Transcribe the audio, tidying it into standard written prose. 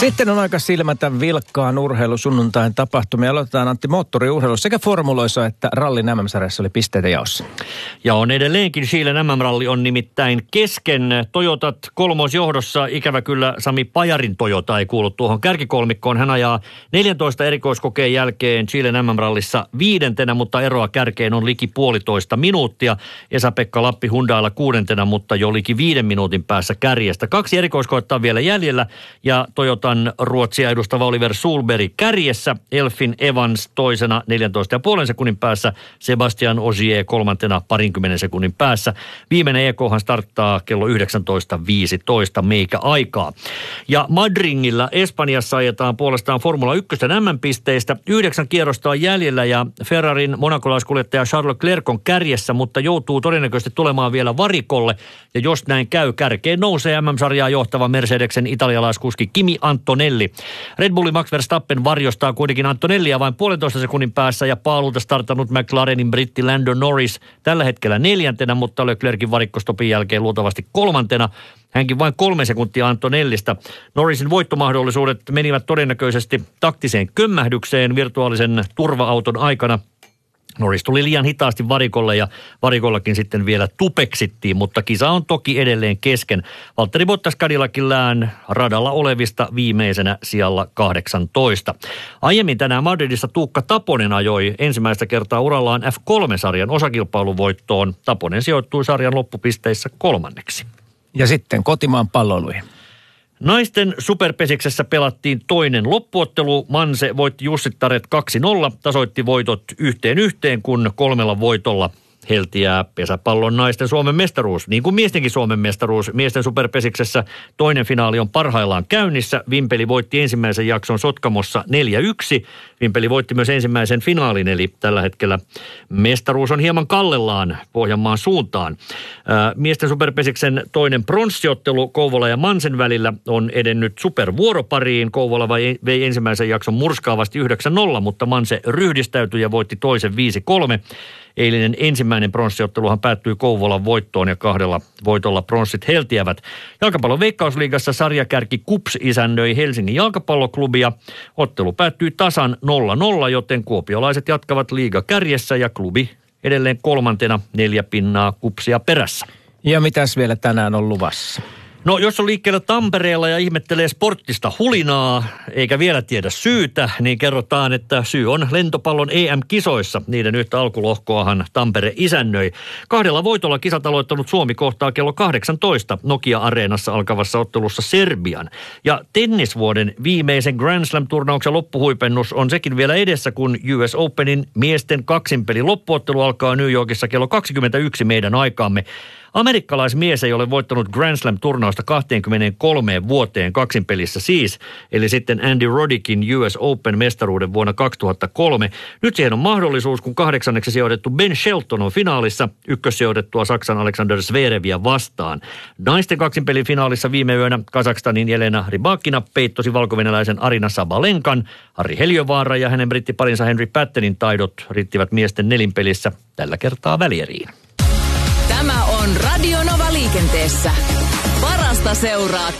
Sitten on aika silmätä vilkkaan urheilusunnuntain tapahtumia. Aloitetaan Antti moottoriurheilussa sekä formuloissa että rallin MM-sarjassa oli pisteitä jaossa. Ja on edelleenkin Chilen MM-ralli on nimittäin kesken. Toyotat kolmosjohdossa. Ikävä kyllä Sami Pajarin Toyota ei kuulu tuohon kärkikolmikkoon. Hän ajaa 14 erikoiskokeen jälkeen Chilen MM-rallissa 5., mutta eroa kärkeen on liki 1,5 minuuttia. Esa-Pekka Lappi Hyundailla 6., mutta jo liki 5 minuutin päässä kärjestä. 2 erikoiskoetta on vielä jäljellä ja Toyotan Ruotsia edustava Oliver Sulberg kärjessä, Elfin Evans toisena 14,5 sekunnin päässä, Sebastian Ogier 3. 20 sekunnin päässä. Viimeinen EK:han starttaa kello 19.15 meikä aikaa. Ja Madringilla Espanjassa ajetaan puolestaan Formula 1 MM-pisteistä. 9 kierrosta on jäljellä ja Ferrarin monakolaiskuljettaja Charles Leclerc on kärjessä, mutta joutuu todennäköisesti tulemaan vielä varikolle. Ja jos näin käy, kärkeen nousee MM-sarjaa johtava Mercedesen italialaiskuski Kimi Antonelli. Red Bullin Max Verstappen varjostaa kuitenkin Antonellia vain 1,5 sekunnin päässä ja paalulta startannut McLarenin britti Lando Norris tällä hetkellä 4., mutta Leclercin varikkostopin jälkeen luultavasti 3. Hänkin vain 3 sekuntia Antonellista. Norrisin voittomahdollisuudet menivät todennäköisesti taktiseen kömmähdykseen virtuaalisen turva-auton aikana. Norris tuli liian hitaasti varikolle ja varikollakin sitten vielä tupeksittiin, mutta kisa on toki edelleen kesken. Valtteri Bottas Cadillacillään radalla olevista viimeisenä sijalla 18. Aiemmin tänään Madridissa Tuukka Taponen ajoi ensimmäistä kertaa urallaan F3-sarjan osakilpailuvoittoon. Taponen sijoittui sarjan loppupisteissä 3. Ja sitten kotimaan palloiluihin. Naisten superpesiksessä pelattiin toinen loppuottelu. Manse voitti Jussittaret 2-0, tasoitti voitot 1-1, kun 3 voitolla heltiää pesäpallon naisten Suomen mestaruus. Niin kuin miestenkin Suomen mestaruus. Miesten superpesiksessä toinen finaali on parhaillaan käynnissä. Vimpeli voitti ensimmäisen jakson Sotkamossa 4-1. Vimpeli voitti myös ensimmäisen finaalin, eli tällä hetkellä mestaruus on hieman kallellaan Pohjanmaan suuntaan. Miesten superpesiksen toinen pronssiottelu Kouvola ja Mansen välillä on edennyt supervuoropariin. Kouvola vei ensimmäisen jakson murskaavasti 9-0, mutta Manse ryhdistäytyi ja voitti toisen 5-3. Eilinen ensimmäinen pronssiotteluhan päättyi Kouvolan voittoon ja 2 voitolla pronssit heltiävät. Jalkapallon Veikkausliigassa sarjakärki KuPS isännöi Helsingin jalkapalloklubia. Ottelu päättyi tasan 0-0, joten kuopiolaiset jatkavat liigakärjessä ja klubi edelleen 3. 4 pinnaa KuPSia perässä. Ja mitäs vielä tänään on luvassa? No jos on liikkeellä Tampereella ja ihmettelee sporttista hulinaa, eikä vielä tiedä syytä, niin kerrotaan, että syy on lentopallon EM-kisoissa. Niiden yhtä alkulohkoahan Tampere isännöi. 2 voitolla kisat aloittanut Suomi kohtaa kello 18 Nokia-areenassa alkavassa ottelussa Serbian. Ja tennisvuoden viimeisen Grand Slam-turnauksen loppuhuipennus on sekin vielä edessä, kun US Openin miesten kaksinpeli loppuottelu alkaa New Yorkissa kello 21 meidän aikaamme. Amerikkalaismies ei ole voittanut Grand Slam-turnausta 23 vuoteen kaksinpelissä siis, eli sitten Andy Roddikin US Open-mestaruuden vuonna 2003. Nyt siihen on mahdollisuus, kun 8. sijoitettu Ben Shelton on finaalissa, ykkössijoitettua Saksan Alexander Zverevia vastaan. Naisten kaksinpelin finaalissa viime yönä Kazakstanin Jelena Rybakina peittosi valkovenäläisen Arina Sabalenkan. Harri Heliövaara ja hänen brittiparinsa Henry Pattenin taidot riittivät miesten nelinpelissä tällä kertaa välieriin. Tämä on Radio Nova liikenteessä. Parasta seuraa